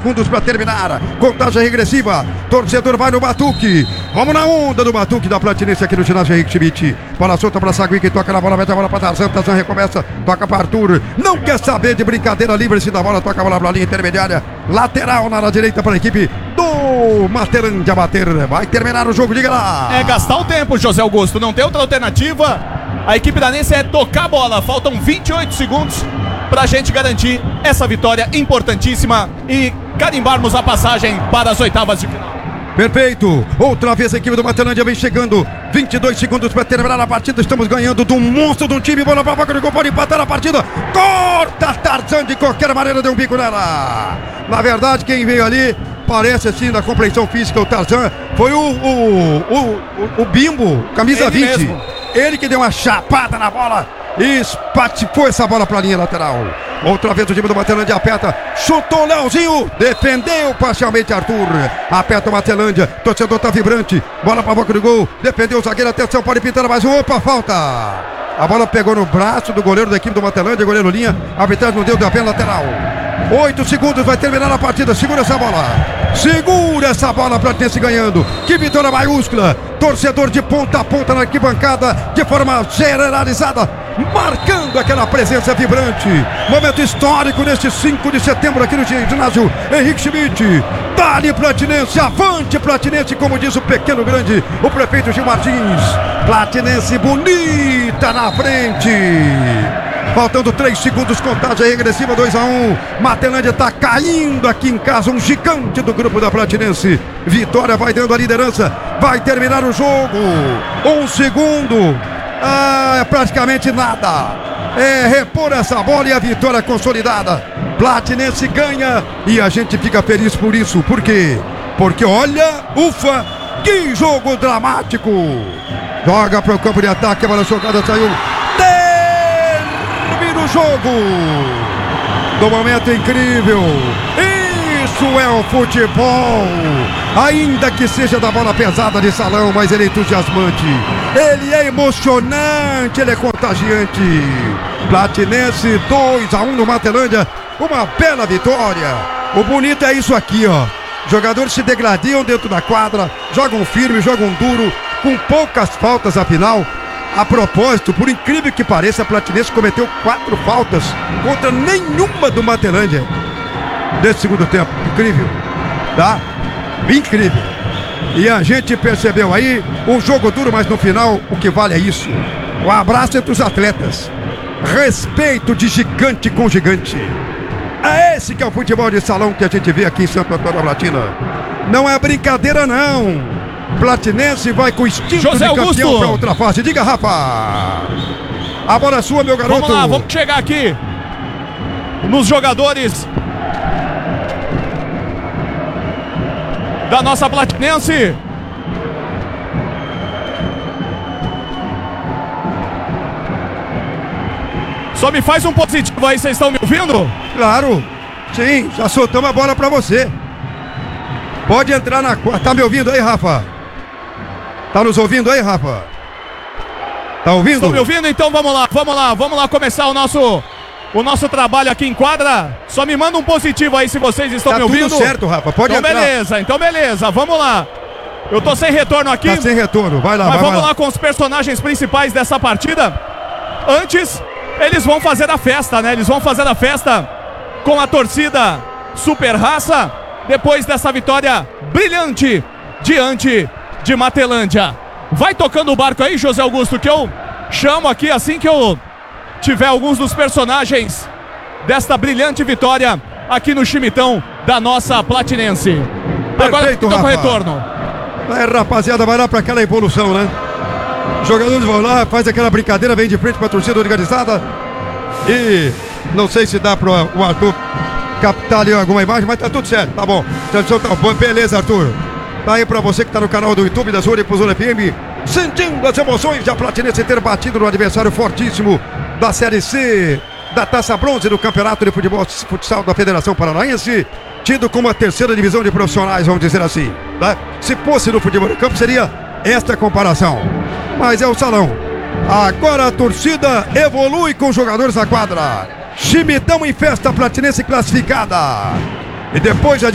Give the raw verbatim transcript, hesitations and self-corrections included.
segundos para terminar. Contagem regressiva. Torcedor vai no batuque. Vamos na onda do batuque da Platinense aqui no ginásio Henrique Schmidt. Bola solta para Sagui, que toca na bola, mete a bola para Tarzan. Tarzan recomeça, toca para Arthur. Não quer saber de brincadeira, livre-se da bola, toca a bola para a linha intermediária. Lateral na área direita para a equipe do Matelândia bater. Vai terminar o jogo, diga lá. É gastar o tempo, José Augusto. Não tem outra alternativa. A equipe danense é tocar a bola. Faltam vinte e oito segundos pra gente garantir essa vitória importantíssima e carimbarmos a passagem para as oitavas de final. Perfeito, outra vez a equipe do Matelândia vem chegando, vinte e dois segundos para terminar a partida, estamos ganhando do monstro de um time, bola para a boca do gol, pode empatar a partida, corta Tarzan de qualquer maneira, deu um bico nela. Na verdade, quem veio ali, parece assim, na compreensão física, o Tarzan, foi o, o, o, o, o Bimbo, camisa Ele vinte, mesmo. Ele que deu uma chapada na bola e espatifou essa bola para a linha lateral. Outra vez o time do Matelândia aperta, chutou o Leozinho, defendeu parcialmente Arthur, aperta o Matelândia, torcedor tá vibrante, bola para a boca do gol, defendeu o zagueiro, atenção, pode pintar mais um, opa, falta. A bola pegou no braço do goleiro da equipe do Matelândia, goleiro Linha, a arbitragem não deu, deu apenas lateral. Oito segundos, vai terminar a partida, segura essa bola, segura essa bola para ter se ganhando, que vitória maiúscula, torcedor de ponta a ponta na arquibancada, de forma generalizada, marcando aquela presença vibrante, momento histórico neste cinco de setembro aqui no ginásio Henrique Schmidt. Dali Platinense, avante Platinense, como diz o pequeno grande, o prefeito Gil Martins. Platinense bonita na frente. Faltando três segundos, contagem regressiva, dois a um. Matelândia está caindo aqui em casa, um gigante do grupo da Platinense. Vitória vai dando a liderança, vai terminar o jogo. Um segundo, ah, é praticamente nada. É repor essa bola e a vitória consolidada. Platinense ganha e a gente fica feliz por isso. Por quê? Porque olha, ufa, que jogo dramático. Joga para o campo de ataque, a bola jogada saiu. Termina o jogo. Do momento incrível. Isso é o futebol. Ainda que seja da bola pesada de salão, mas ele é entusiasmante. Ele é emocionante, ele é contagiante. Platinense dois a um no Matelândia. Uma bela vitória. O bonito é isso aqui, ó. Jogadores se degradiam dentro da quadra, jogam firme, jogam duro, com poucas faltas afinal. A propósito, por incrível que pareça, a Platinense cometeu quatro faltas contra nenhuma do Matelândia nesse segundo tempo. Incrível, tá? Incrível. E a gente percebeu aí um jogo duro, mas no final o que vale é isso. Um abraço entre os atletas. Respeito de gigante com gigante. É esse que é o futebol de salão que a gente vê aqui em Santo Antônio da Platina. Não é brincadeira, não. Platinense vai com instinto José de campeão Augusto para outra fase. Diga, Rafa. A bola é sua, meu garoto. Vamos lá, vamos chegar aqui nos jogadores da nossa Platinense. Só me faz um positivo aí, vocês estão me ouvindo? Claro, sim, já soltamos a bola pra você. Pode entrar na quadra. Tá me ouvindo aí, Rafa? Tá nos ouvindo aí, Rafa? Tá ouvindo? Estão me ouvindo? Então vamos lá, vamos lá, vamos lá começar o nosso, o nosso trabalho aqui em quadra. Só me manda um positivo aí se vocês estão tá me ouvindo. Tudo certo, Rafa, pode então entrar. beleza, então beleza, vamos lá. Eu tô sem retorno aqui. Tá sem retorno, vai lá, Mas vai, vamos vai lá. lá com os personagens principais dessa partida. Antes, eles vão fazer a festa, né? Eles vão fazer a festa com a torcida Super Raça, depois dessa vitória brilhante diante de Matelândia. Vai tocando o barco aí, José Augusto, que eu chamo aqui assim que eu tiver alguns dos personagens desta brilhante vitória aqui no chimitão da nossa Platinense. Agora Perfeito, toca o Rafa. retorno. É, rapaziada, vai lá pra aquela evolução, né? Os jogadores vão lá, faz aquela brincadeira, vem de frente pra torcida organizada. E não sei se dá pro o Arthur captar ali alguma imagem, mas tá tudo certo, tá bom. Transmissão tá boa, beleza, Arthur. Tá aí pra você que tá no canal do YouTube da Zona Zona F M, sentindo as emoções da Platinense ter batido no adversário fortíssimo da Série C, da Taça Bronze do Campeonato de Futebol Futsal da Federação Paranaense, tido como a terceira divisão de profissionais, vamos dizer assim, né? Se fosse no futebol de campo, seria esta comparação. Mas é o salão. Agora a torcida evolui com os jogadores da quadra. Chimitão em festa, Platinense classificada. E depois a